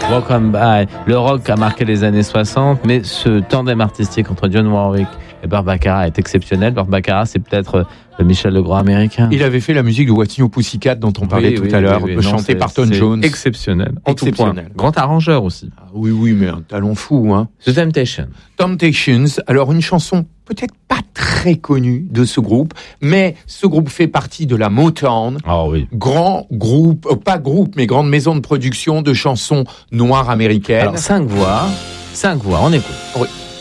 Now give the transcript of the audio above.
Welcome By. Le rock a marqué les années 60, mais ce tandem artistique entre Dionne Warwick et Burt Bacharach est exceptionnel. Burt Bacharach, c'est peut-être le Michel Legrand américain. Il avait fait la musique de What's New Pussycat dont on parlait tout à l'heure, chantée par Tom Jones. Exceptionnel. En tout point. Grand arrangeur aussi. Ah, oui, mais un talent fou, hein. The Temptations. Temptations. Alors, une chanson peut-être pas très connue de ce groupe, mais ce groupe fait partie de la Motown. Ah oui. Grand groupe, pas groupe, mais grande maison de production de chansons noires américaines. Alors, 5 voix, on écoute. Oui.